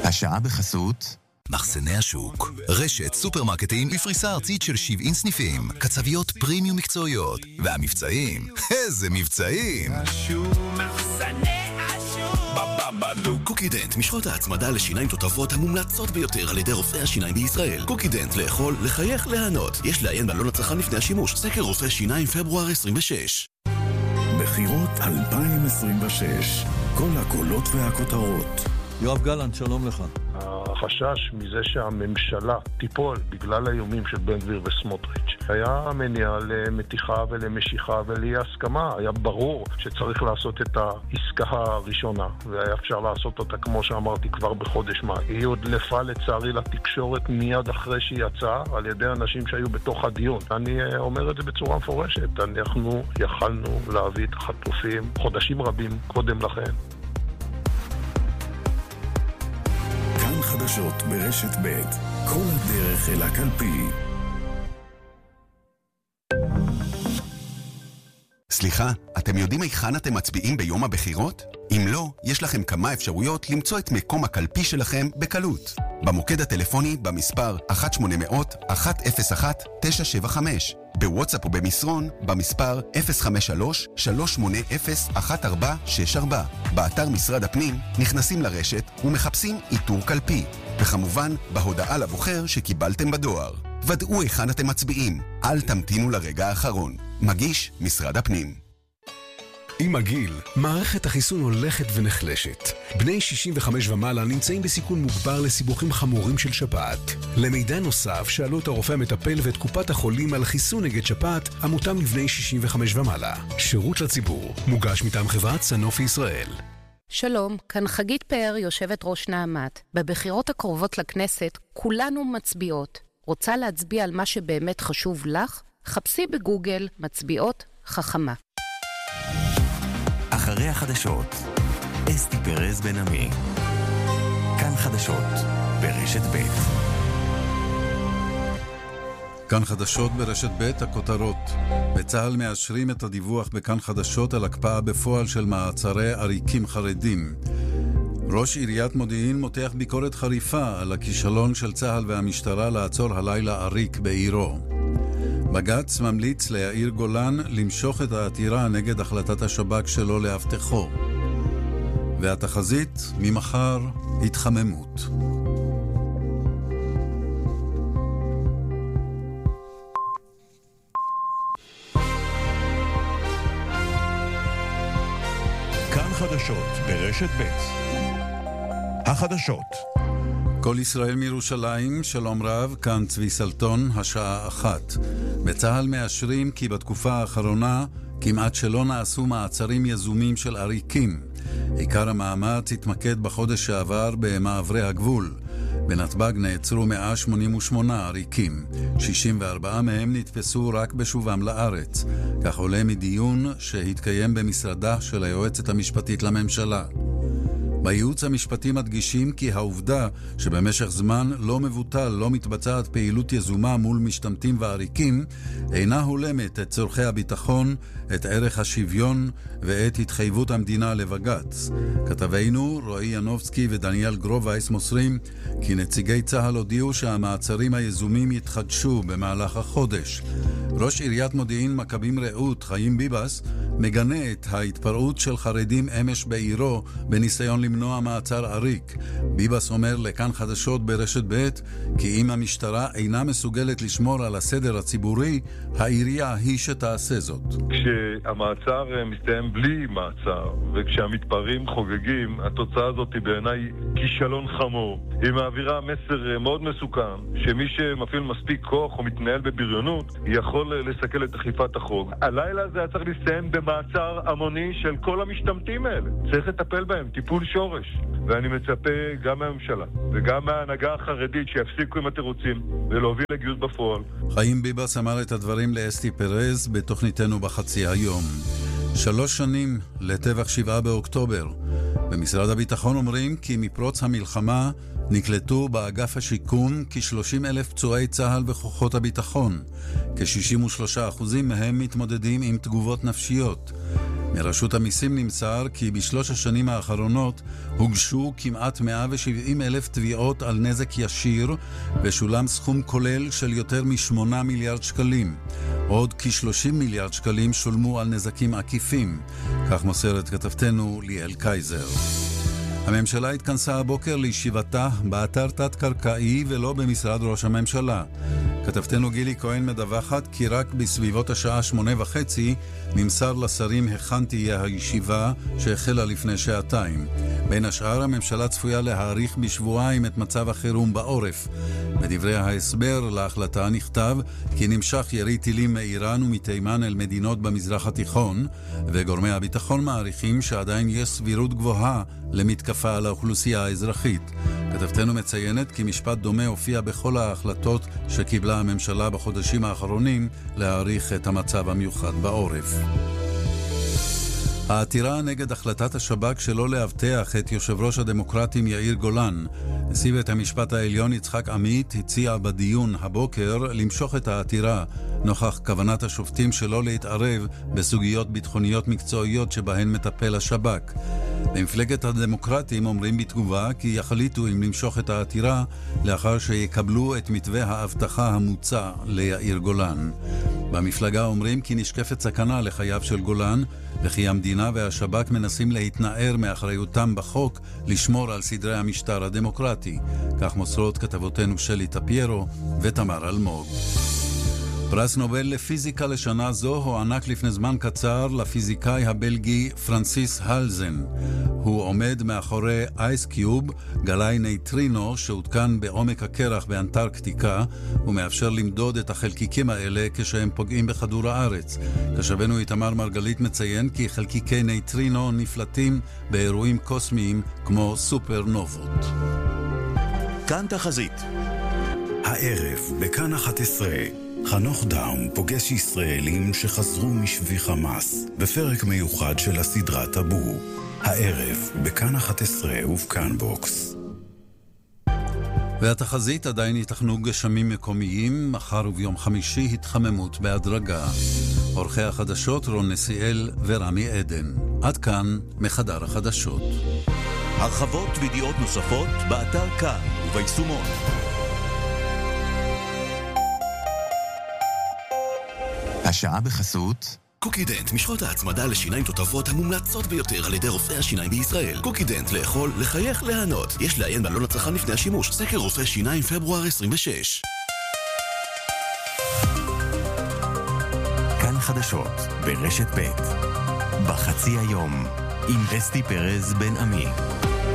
השעה בחסות מחסני השוק, רשת סופרמרקטים בפריסה ארצית של 70 סניפים, קצביות פרימיום מקצועיות, והמבצעים, איזה מבצעים! קוקידנט, משחות ההצמדה לשיניים תותבות המומלצות ביותר על ידי רופאי השיניים בישראל. קוקידנט, לאכול, לחייך, להנות. יש לעיין בעלון הצרכן לפני השימוש. סקר רופא שיניים פברואר 26. בחירות 2026, כל הקולות והכותרות. יואב גלנט, שלום לך. החשש מזה שהממשלה תיפול בגלל האיומים של בן גביר וסמוטריץ' היה מניע למתיחה ולמשיכה ולאי הסכמה. היה ברור שצריך לעשות את העסקה הראשונה, והיה אפשר לעשות אותה כמו שאמרתי כבר בחודש מאי. היא הודלפה לצערי לתקשורת מיד אחרי שהיא יצאה על ידי אנשים שהיו בתוך הדיון. אני אומר את זה בצורה מפורשת, אנחנו יכלנו להביא את החטופים חודשים רבים קודם לכן. חדשות ברשת ב', כל הדרך אל הקלפי. סליחה, אתם יודעים היכן אתם מצביעים ביום הבחירות? אם לא, יש לכם כמה אפשרויות למצוא את מקום הקלפי שלכם בקלות. במוקד הטלפוני במספר 1-800-101-975, בוואטסאפ או במסרון במספר 053-380-1464, באתר משרד הפנים נכנסים לרשת ומחפשים איתור קלפי, וכמובן בהודעה לבוחר שקיבלתם בדואר. ודאו היכן אתם מצביעים, אל תמתינו לרגע האחרון. מגיש משרד הפנים. עם הגיל, מערכת החיסון הולכת ונחלשת. בני 65 ומעלה נמצאים בסיכון מוגבר לסיבוכים חמורים של שפעת. למידע נוסף, שאלו את הרופא המטפל ואת קופת החולים על חיסון נגד שפעת, המותאם לבני 65 ומעלה. שירות לציבור, מוגש מטעם חברת סנופי ישראל. שלום, כאן חגית פאר, יושבת ראש נעמת. בבחירות הקרובות לכנסת, כולנו מצביעות. רוצה להצביע על מה שבאמת חשוב לך? חפשי בגוגל מצביעות חכמה. אחרי החדשות, אסתי פרז בן עמי. כאן חדשות ברשת ב'. כאן חדשות ברשת ב', הכותרות. בצה"ל מאשרים את הדיווח בכאן חדשות על הקפאה בפועל של מעצרי עריקים חרדים. ראש עיריית מודיעין מותח ביקורת חריפה על הכישלון של צה"ל והמשטרה לעצור הלילה עריק בעירו. בג"ץ ממליץ ליאיר גולן למשוך את העתירה נגד החלטת השב"כ שלו להבטחו. והתחזית, ממחר, התחממות. כאן חדשות ברשת ב'. החדשות. כל ישראל מירושלים, שלום רב, כאן צבי סלטון, השעה 1. בצה"ל מאשרים כי בתקופה האחרונה כמעט שלא נעשו מעצרים יזומים של עריקים. עיקר המאמץ התמקד בחודש שעבר במעברי הגבול. בנתב"ג נעצרו 188 עריקים. 64 מהם נתפסו רק בשובם לארץ. כך עולה מדיון שהתקיים במשרדה של היועצת המשפטית לממשלה. בייעוץ המשפטי מדגישים כי העובדה שבמשך זמן לא מבוטל לא מתבצעת פעילות יזומה מול משתמטים ועריקים אינה הולמת את צורכי הביטחון, את ערך השוויון ואת התחייבות המדינה לבג"ץ. כתבינו רועי ינובסקי ודניאל גרובייס מוסרים כי נציגי צה"ל הודיעו שהמעצרים היזומים יתחדשו במהלך החודש. ראש עיריית מודיעין מכבים רעות חיים ביבס מגנה את ההתפרעות של חרדים אמש בעירו בניסיון למנוע מעצר עריק. ביבס אומר לכאן חדשות ברשת ב' כי אם המשטרה אינה מסוגלת לשמור על הסדר הציבורי, העירייה היא שתעשה זאת. כשהמעצר מסתיים בלי מעצר וכשהמתפרעים חוגגים, התוצאה הזאת היא בעיניי כישלון חמור. היא מעבירה מסר מאוד מסוכן שמי שמפעיל מספיק כוח או מתנהל בבריונות יכול לסכל את אכיפת החוק. הלילה הזה היה צריך להסתיים במעצר המוני של כל המשתמטים האלה. צריך לטפל בהם, טיפול שורש. ואני מצפה גם מהממשלה וגם מההנהגה החרדית שיפסיקו עם התירוצים ולהוביל לגיוס בפועל. חיים ביבס אמר את הדברים לאסתי פרז בתוכניתנו בחצי היום. 3 שנים לטבח 7 באוקטובר. במשרד הביטחון אומרים כי מפרוץ המלחמה נקלטו באגף השיקום כ-30,000 פצועי צה"ל וכוחות הביטחון. כ-63% מהם מתמודדים עם תגובות נפשיות. מרשות המיסים נמסר כי בשלוש השנים האחרונות הוגשו כמעט 170,000 תביעות על נזק ישיר ושולם סכום כולל של יותר מ8 מיליארד שקלים. עוד כ30 מיליארד שקלים שולמו על נזקים עקיפים, כך מוסרת כתבתנו ליאל קייזר. הממשלה התכנסה הבוקר לישיבתה באתר תת-קרקעי ולא במשרד ראש הממשלה. כתבתנו גילי כהן מדווחת כי רק בסביבות השעה 8:30 נמסר לשרים היכן תהיה הישיבה שהחלה לפני שעתיים. בין השאר הממשלה צפויה להאריך בשבועיים את מצב החירום בעורף. בדברי ההסבר להחלטה נכתב כי נמשך ירי טילים מאיראן ומתימן אל מדינות במזרח התיכון, וגורמי הביטחון מעריכים שעדיין יש סבירות גבוהה למתקפה על האוכלוסייה האזרחית. כתבתנו מציינת כי משפט דומה הופיע בכל ההחלטות שקיבלה הממשלה בחודשים האחרונים להאריך את המצב המיוחד בעורף. העתירה נגד החלטת השב"כ שלא לאבטח את יושב ראש הדמוקרטים יאיר גולן. נשיא בית המשפט העליון יצחק עמית הציע בדיון הבוקר למשוך את העתירה נוכח כוונת השופטים שלא להתערב בסוגיות ביטחוניות מקצועיות שבהן מטפל השב"כ. במפלגת הדמוקרטים אומרים בתגובה כי יחליטו אם למשוך את העתירה לאחר שיקבלו את מתווה האבטחה המוצע ליאיר גולן. במפלגה אומרים כי נשקפת סכנה לחייו של גולן וכי המדינה והשב"כ מנסים להתנער מאחריותם בחוק לשמור על סדרי המשטר הדמוקרטי. כך מוסרות כתבותינו שלי טפיירו ותמר אלמוג. פרס נובל לפיזיקה לשנה זו הוענק לפני זמן קצר לפיזיקאי הבלגי פרנסיס הלזן. הוא עומד מאחורי אייסקיוב, גלאי נייטרינו שהותקן בעומק הקרח באנטרקטיקה, ומאפשר למדוד את החלקיקים האלה כשהם פוגעים בכדור הארץ. כתבנו איתמר מרגלית מציין כי חלקיקי נייטרינו נפלטים באירועים קוסמיים כמו סופרנובות. כאן תחזית. הערב בכאן 11 חנוך דאום פוגש ישראלים שחזרו משבי חמאס בפרק מיוחד של הסדרה טאבו. הערב בכאן 11 ובכאן בוקס. והתחזית עדיין יתכנו גשמים מקומיים, מחר וביום חמישי התחממות בהדרגה. עורכי החדשות רון נסיאל ורמי עדן. עד כאן מחדר החדשות. הרחבות וידיעות נוספות באתר כאן וביישומון. השעה בחסות קוקידנט, משחות ההצמדה לשיניים תותבות המומלצות ביותר על ידי רופאי השיניים בישראל. קוקידנט, לאכול, לחייך, ליהנות. יש לעיין בעלון הצרכן לפני השימוש. סקר רופא שיניים פברואר 26. כאן חדשות ברשת ב' בחצי היום עם אסתי פרז בן עמי.